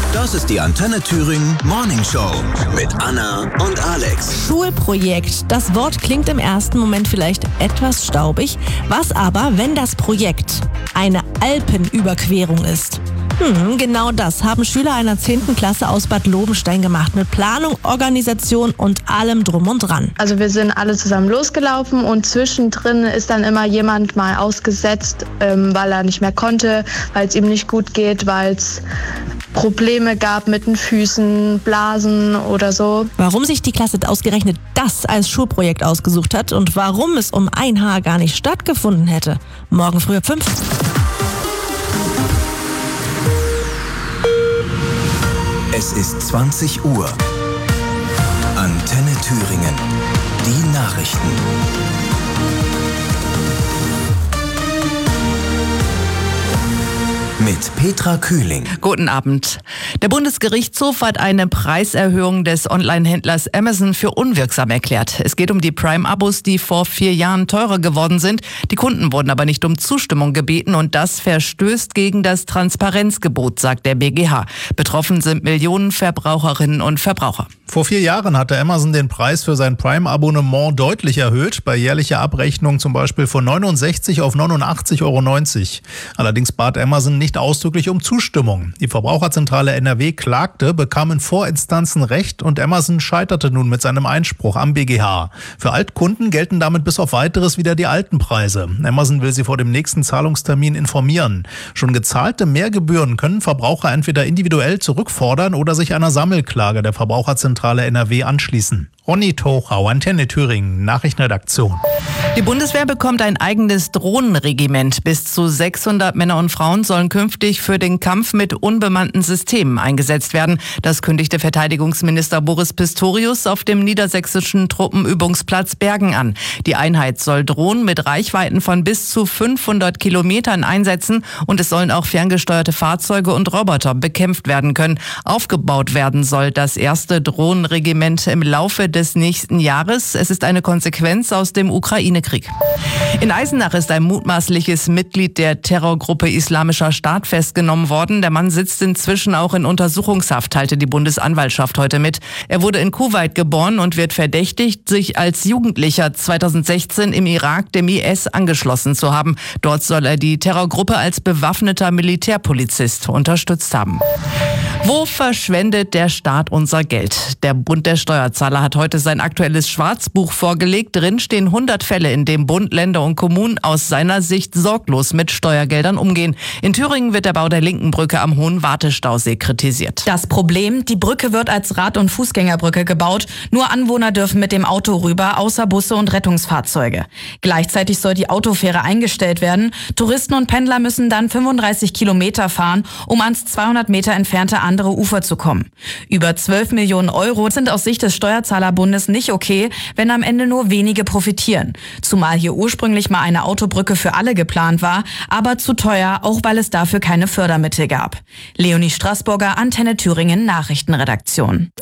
Das ist die Antenne Thüringen Morning Show mit Anna und Alex. Schulprojekt. Das Wort klingt im ersten Moment vielleicht etwas staubig. Was aber, wenn das Projekt eine Alpenüberquerung ist? Genau das haben Schüler einer 10. Klasse aus Bad Lobenstein gemacht. Mit Planung, Organisation und allem drum und dran. Also wir sind alle zusammen losgelaufen und zwischendrin ist dann immer jemand mal ausgesetzt, weil er nicht mehr konnte, weil es ihm nicht gut geht, weil es Probleme gab mit den Füßen, Blasen oder so. Warum sich die Klasse ausgerechnet das als Schulprojekt ausgesucht hat und warum es um ein Haar gar nicht stattgefunden hätte. Morgen früh ab 5. Es ist 20 Uhr. Antenne Thüringen. Die Nachrichten. Mit Petra Kühling. Guten Abend. Der Bundesgerichtshof hat eine Preiserhöhung des Online-Händlers Amazon für unwirksam erklärt. Es geht um die Prime-Abos, die vor 4 Jahren teurer geworden sind. Die Kunden wurden aber nicht um Zustimmung gebeten und das verstößt gegen das Transparenzgebot, sagt der BGH. Betroffen sind Millionen Verbraucherinnen und Verbraucher. Vor 4 Jahren hatte Amazon den Preis für sein Prime-Abonnement deutlich erhöht, bei jährlicher Abrechnung zum Beispiel von 69 auf 89,90 €. Allerdings bat Amazon nicht ausdrücklich um Zustimmung. Die Verbraucherzentrale NRW klagte, bekam in Vorinstanzen Recht und Amazon scheiterte nun mit seinem Einspruch am BGH. Für Altkunden gelten damit bis auf Weiteres wieder die alten Preise. Amazon will sie vor dem nächsten Zahlungstermin informieren. Schon gezahlte Mehrgebühren können Verbraucher entweder individuell zurückfordern oder sich einer Sammelklage der Verbraucherzentrale NRW anschließen. Ronny Tochau, Antenne Thüringen, Nachrichtenredaktion. Die Bundeswehr bekommt ein eigenes Drohnenregiment. Bis zu 600 Männer und Frauen sollen künftig für den Kampf mit unbemannten Systemen eingesetzt werden. Das kündigte Verteidigungsminister Boris Pistorius auf dem niedersächsischen Truppenübungsplatz Bergen an. Die Einheit soll Drohnen mit Reichweiten von bis zu 500 Kilometern einsetzen und es sollen auch ferngesteuerte Fahrzeuge und Roboter bekämpft werden können. Aufgebaut werden soll das erste Drohnenregiment im Laufe des nächsten Jahres. Es ist eine Konsequenz aus dem Ukraine-Krieg. In Eisenach ist ein mutmaßliches Mitglied der Terrorgruppe Islamischer Staat festgenommen worden. Der Mann sitzt inzwischen auch in Untersuchungshaft, teilte die Bundesanwaltschaft heute mit. Er wurde in Kuwait geboren und wird verdächtigt, sich als Jugendlicher 2016 im Irak dem IS angeschlossen zu haben. Dort soll er die Terrorgruppe als bewaffneter Militärpolizist unterstützt haben. Wo verschwendet der Staat unser Geld? Der Bund der Steuerzahler hat heute sein aktuelles Schwarzbuch vorgelegt. Drin stehen 100 Fälle, in denen Bund, Länder und Kommunen aus seiner Sicht sorglos mit Steuergeldern umgehen. In Thüringen wird der Bau der linken Brücke am Hohen Wartestausee kritisiert. Das Problem, die Brücke wird als Rad- und Fußgängerbrücke gebaut. Nur Anwohner dürfen mit dem Auto rüber, außer Busse und Rettungsfahrzeuge. Gleichzeitig soll die Autofähre eingestellt werden. Touristen und Pendler müssen dann 35 Kilometer fahren, um ans 200 Meter entfernte andere Ufer zu kommen. Über 12 Millionen Euro sind aus Sicht des Steuerzahlerbundes nicht okay, wenn am Ende nur wenige profitieren. Zumal hier ursprünglich mal eine Autobrücke für alle geplant war, aber zu teuer, auch weil es dafür keine Fördermittel gab. Leonie Straßburger, Antenne Thüringen, Nachrichtenredaktion.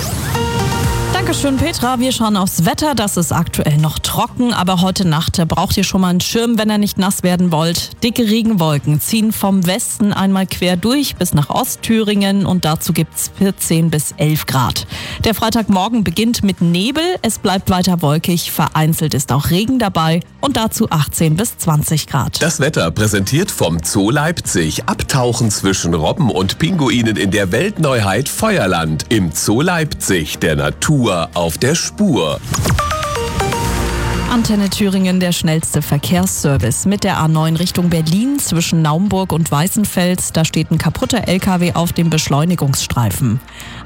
Dankeschön, Petra. Wir schauen aufs Wetter. Das ist aktuell noch trocken, aber heute Nacht braucht ihr schon mal einen Schirm, wenn ihr nicht nass werden wollt. Dicke Regenwolken ziehen vom Westen einmal quer durch bis nach Ostthüringen und dazu gibt's 14 bis 11 Grad. Der Freitagmorgen beginnt mit Nebel, es bleibt weiter wolkig, vereinzelt ist auch Regen dabei und dazu 18 bis 20 Grad. Das Wetter präsentiert vom Zoo Leipzig. Abtauchen zwischen Robben und Pinguinen in der Weltneuheit Feuerland. Im Zoo Leipzig, der Natur auf der Spur. Antenne Thüringen, der schnellste Verkehrsservice. Mit der A9 Richtung Berlin zwischen Naumburg und Weißenfels. Da steht ein kaputter LKW auf dem Beschleunigungsstreifen.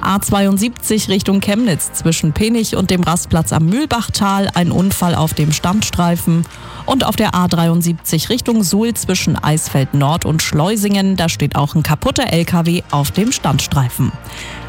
A72 Richtung Chemnitz zwischen Penich und dem Rastplatz am Mühlbachtal. Ein Unfall auf dem Standstreifen. Und auf der A73 Richtung Suhl zwischen Eisfeld Nord und Schleusingen. Da steht auch ein kaputter LKW auf dem Standstreifen.